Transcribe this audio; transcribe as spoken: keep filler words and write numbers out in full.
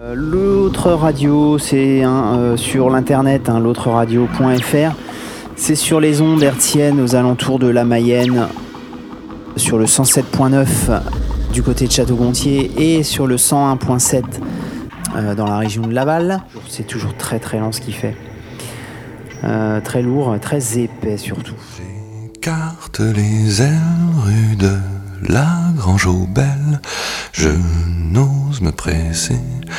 Euh, L'autre radio, c'est hein, euh, sur l'internet, hein, l'autre radio point f r. C'est sur les ondes hertziennes aux alentours de la Mayenne, sur le cent sept point neuf du côté de Château-Gontier et sur le cent un point sept euh, dans la région de Laval. C'est toujours très très lent ce qu'il fait. Euh, très lourd, très épais surtout. J'écarte les ailes rue de la Grange aux Belles, je n'ose me presser